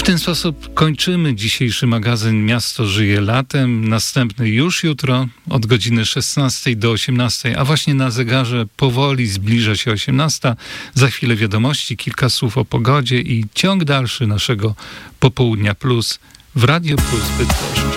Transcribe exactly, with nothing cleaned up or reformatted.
ten sposób kończymy dzisiejszy magazyn Miasto żyje latem. Następny już jutro od godziny szesnastej do osiemnastej, a właśnie na zegarze powoli zbliża się osiemnasta. Za chwilę wiadomości, kilka słów o pogodzie i ciąg dalszy naszego Popołudnia Plus w Radio Plus Bydgoszcz.